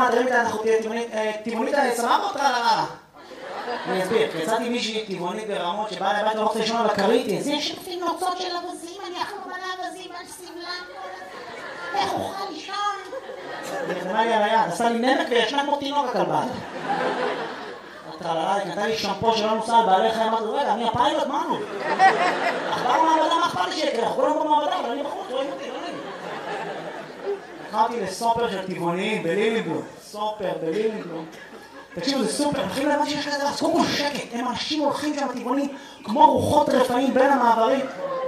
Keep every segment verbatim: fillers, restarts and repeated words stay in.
מה, תראי איתה, אנחנו תהיה טבעונית סבבה או טרללה? אני אסביר, יצאתי מישהי טבעונית ברמות שבאה לבית לא רוצה לישון על הכרית. זה שפים נוצות של אבזים, אני אכלו מלא אבזים על סבלם. איך אוכל לישון? היא נתנה לי על היד, עשה לי נמק וישנה כמו תינוק הכלבה. הטרללה, היא נתנה לי שמפו שלא נוסע על בעלי חיים, אמרתי, רגע, אני הפיילוט, מה נו? אכבר מעבדה, מה אכפת לי שיקרה? אנחנו כולם במעבדה, אבל אני בחוץ, רואים אותי, לא נעים. לקחתי לסופר של טבעוניים בלילינבלום, סופר בלילינבלום. תקשיבו, זה סופר, מתחילים להבן שיש כזה, אז קודם כל שקט, הם אנשים הולכים שם טבעונים כמו רוחות רפאים בין המעברים.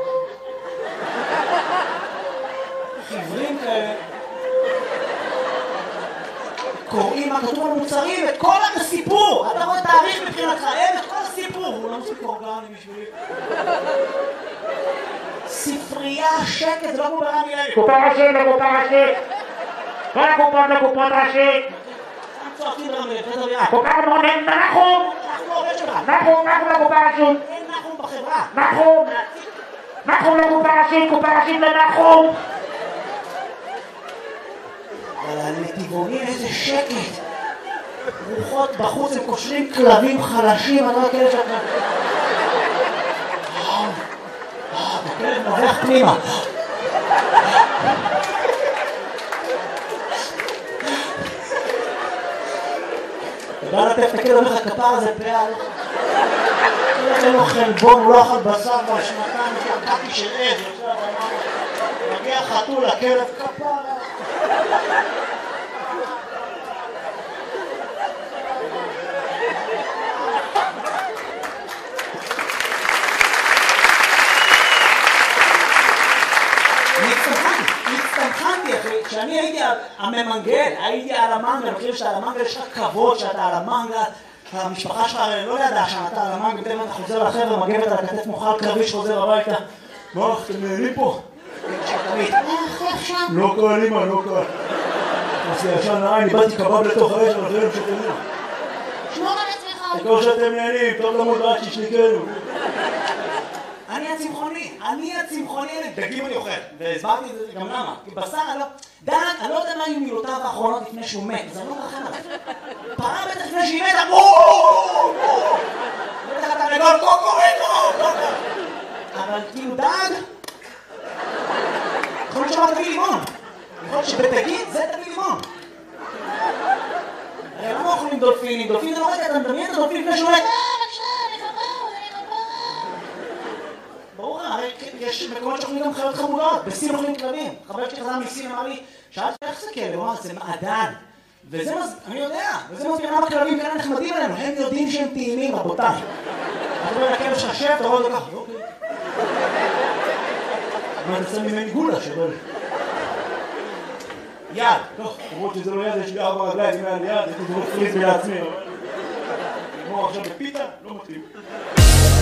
חברים כאלה. קוראים מה כתוב על מוצרים, את כל הסיפור! אתה רואה תאריך מבחינתך, אין את כל הסיפור! הוא לא מספיק אורגני בשבילי. ספרייה, שקט, זה לא כמו ברמי לוי. קופה ראשית לקופה ראשית! כל הקופות לקופות ראשית! צועקים ברמי לוי, קופה מונן, נחום! אנחנו לא עובד שלך! נחום, נחום לקופה ראשית! אין נחום בחברה! נחום! נחום לקופה ראשית, קופה ראשית לנחום! אבל הנתיבונים איזה שקט! רוחות בחוץ הם קושרים כלבים חלשים, אני לא כאלה שאתה... הכלב נובח פנימה. אתה בא לטף את הכלב, אומר לך כפר הזה פעל. אין לו חלבון, הוא לא אכל בשר בשנתיים, שקעתי של עז, מגיע חתול, הכלב כפר. כשאני הייתי הממנגל, הייתי על המנגל, אני חושב שאתה על המנגל, יש לך כבוד שאתה על המנגל, המשפחה שלך לא ידעה שאתה על המנגל, בטח אתה חוזר לחבר'ה, מגבת על הכתף מוכל קרבי שחוזר הביתה. מה, אתם נהנים פה? לא קל, אמא, לא קל. עשי ישן נעי, איבדתי קבב לתוך האש, אבל חייבים שתהנים. שמור על עצמך. תקור שאתם נהנים, טוב למות רק ששניקנו. אני הצמחוני, אני הצמחוני, דגים אני אוכל, והסברתי את זה גם למה, כי בשר אני לא... דן, אני לא יודע מה היו מילותיו האחרונות לפני שהוא מת, זה לא רחם עליו. פעם בטח לפני שהיא מתה, בואו! בטח אתה לגול, קוקוריקו! אבל כאילו דג... יכול להיות שמה תביא לימון. יכול להיות שבתגיד זה תביא לימון. הרי למה אוכלים דולפינים? דולפינים, לא רגע, אתה מדמיין את הדולפין לפני שהוא מת? ברור, הרי יש מקומות שאוכלים גם חיות חמודות, בסין אוכלים כלבים. חבר שלי חזר מסין אמר לי, שאלתי איך זה כלב? הוא אמר, זה מעדן. וזה מז... אני יודע, וזה מסביר למה כלבים כאלה נחמדים עלינו, הם יודעים שהם טעימים, רבותיי. אתה רואה לכלב ששב, אתה רואה אותו ככה, אוקיי. מה, אתה שם ממני גולה שבא לי. יד, טוב, למרות שזה לא יד, יש לי ארבע רגליים, אם היה לי יד, הייתי דורף פריז לעצמי, אבל... כמו עכשיו בפיתה, לא מתאים.